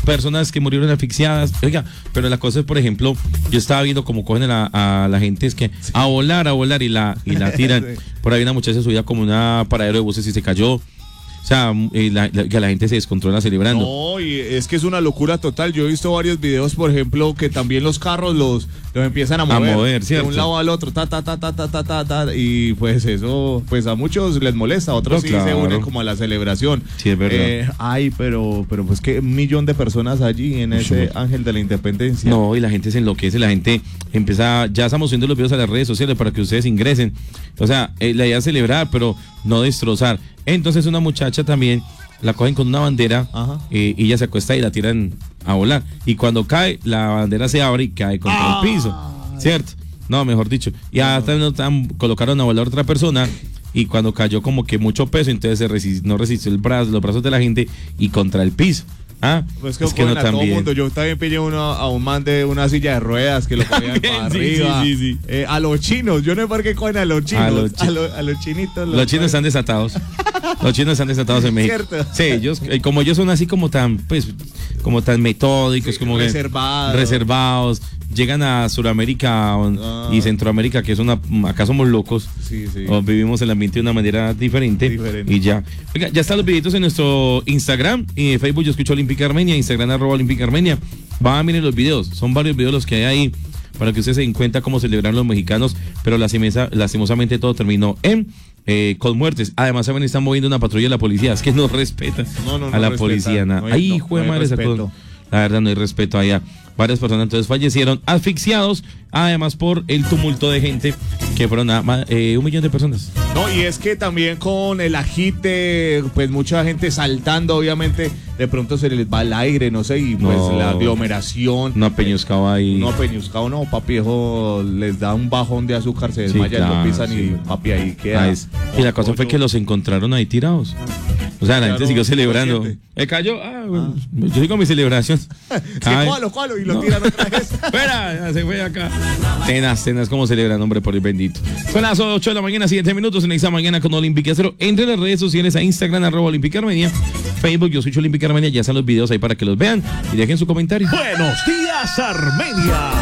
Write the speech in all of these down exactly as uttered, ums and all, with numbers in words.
personas que murieron asfixiadas. Oiga, pero la cosa es, por ejemplo, yo estaba viendo cómo cogen a la, a la gente, es que a volar, a volar y la, y la tiran. Sí. Por ahí una muchacha subida como una paradero de buses y se cayó. O sea, eh, la, la, que la gente se descontrola celebrando. No, y es que es una locura total. Yo he visto varios videos, por ejemplo, que también los carros los, los empiezan a mover, a mover, ¿cierto? De un lado al otro, ta, ta, ta, ta, ta, ta, ta, ta, y pues eso, pues a muchos les molesta, a otros no, sí claro. se unen como a la celebración. Sí, es verdad. Eh, ay, pero, pero pues que un millón de personas allí en ese sí. Ángel de la Independencia. No, y la gente se enloquece, la gente empieza, ya estamos subiendo los videos a las redes sociales para que ustedes ingresen. O sea, eh, la idea es celebrar, pero no destrozar. Entonces una muchacha también la cogen con una bandera eh, y ella se acuesta y la tiran a volar. Y cuando cae, la bandera se abre y cae contra ah. el piso, ¿cierto? No, mejor dicho. Y no, hasta no. No, colocaron a volar a otra persona y cuando cayó como que mucho peso, entonces se resist, no resistió el brazo, los brazos de la gente y contra el piso. Ah, pues que, es que no a todo mundo. Yo también pillé uno, a un man de una silla de ruedas que lo ponían para sí, arriba. Sí, sí, sí. Eh, a los chinos, yo no sé por qué cogen a los chinos. A los, chi a lo, a los chinitos. Los, los chinos están desatados. Los chinos están desatados en México. ¿Cierto? Sí, ellos, como ellos son así como tan, pues, como tan metódicos, sí, como reservados. Que reservados. Llegan a Sudamérica ah. y Centroamérica, que es una, acá somos locos, sí, sí. O vivimos el ambiente de una manera diferente, diferente. Y ya. Oiga, ya están los videitos en nuestro Instagram y Facebook. Yo escucho Olímpica Armenia, Instagram arroba Olímpica Armenia. Van a mirar los videos, son varios videos los que hay ahí para que ustedes se den cuenta cómo celebran los mexicanos, pero lastimosamente todo terminó en eh, con muertes. Además, saben, están moviendo una patrulla de la policía, es que no respetan no, no, no a la respeta, policía, nada. No hay, Ay, hijo de no, madre, no la verdad no hay respeto allá. Varias personas entonces fallecieron asfixiados, además por el tumulto de gente, que fueron a, eh, un millón de personas. No, y es que también con el agite, pues mucha gente saltando, obviamente, de pronto se les va el aire, no sé, y pues no, la aglomeración. No peñuscado ahí. No peñuscado, no, papi, hijo, les da un bajón de azúcar, se desmayan, sí, claro, lo pisan sí. Y papi ahí queda. Ah, es, y la cosa fue que los encontraron ahí tirados. O sea, la claro, gente siguió celebrando. ¿Me cayó? Ah, bueno, ah. Yo digo mi celebración. Sí, cualo, cualo, y lo no. tiran otra vez. Espera, se fue acá. Tenas, tenas, ¿cómo celebran, hombre, por el bendito? Son las ocho de la mañana, siete minutos, en esta mañana con Olímpica Cero. Entre las redes sociales a Instagram, arroba Olímpica Armenia, Facebook, yo soy Olímpica Armenia, ya están los videos ahí para que los vean y dejen su comentario. Buenos días, Armenia.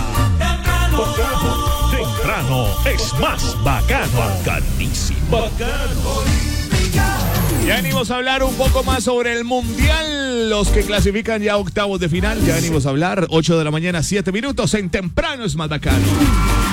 Temprano es más bacano, bacanísimo. Bacano. Ya venimos a hablar un poco más sobre el Mundial, los que clasifican ya octavos de final. Ya venimos a hablar, ocho de la mañana, siete minutos, en Temprano es más bacano.